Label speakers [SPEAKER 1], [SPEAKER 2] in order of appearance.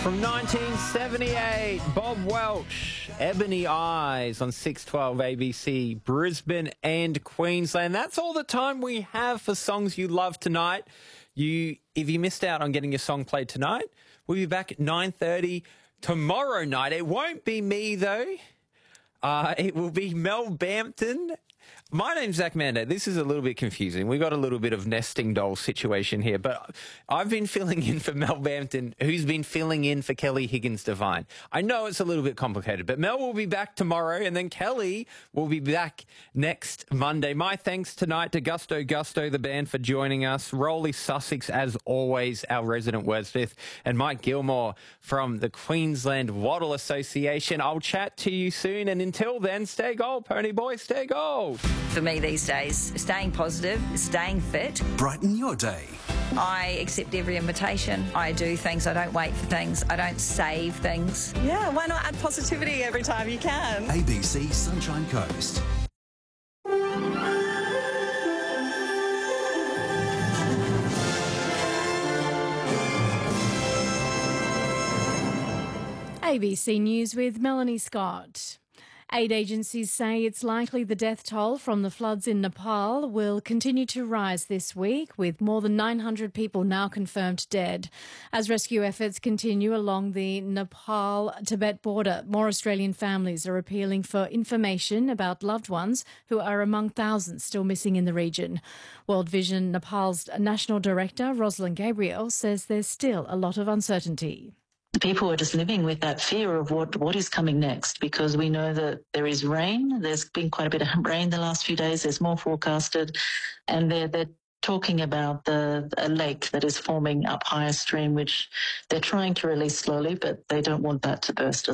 [SPEAKER 1] From 1978, Bob Welch, Ebony Eyes on 612 ABC, Brisbane and Queensland. That's all the time we have for songs you love tonight. If you missed out on getting your song played tonight, we'll be back at 9:30 tomorrow night. It won't be me, though. It will be Mel Bampton. My name's Zach Mando. This is a little bit confusing. We got a little bit of nesting doll situation here, but I've been filling in for Mel Bampton, who's been filling in for Kelly Higgins Devine. I know it's a little bit complicated, but Mel will be back tomorrow, and then Kelly will be back next Monday. My thanks tonight to Gusto Gusto, the band, for joining us. Rolly Sussex, as always, our resident wordsmith, and Mike Gilmore from the Queensland Waddle Association. I'll chat to you soon, and until then, stay gold, pony boy, stay gold.
[SPEAKER 2] For me these days, staying positive, staying fit.
[SPEAKER 3] Brighten your day.
[SPEAKER 2] I accept every invitation. I do things. I don't wait for things. I don't save things.
[SPEAKER 4] Yeah, why not add positivity every time you can?
[SPEAKER 3] ABC Sunshine Coast.
[SPEAKER 5] ABC News with Melanie Scott. Aid agencies say it's likely the death toll from the floods in Nepal will continue to rise this week, with more than 900 people now confirmed dead. As rescue efforts continue along the Nepal-Tibet border, more Australian families are appealing for information about loved ones who are among thousands still missing in the region. World Vision Nepal's National Director, Rosalind Gabriel, says there's still a lot of uncertainty.
[SPEAKER 6] People are just living with that fear of what is coming next, because we know that there is rain. There's been quite a bit of rain the last few days. There's more forecasted, and they're talking about a lake that is forming up higher stream, which they're trying to release slowly, but they don't want that to burst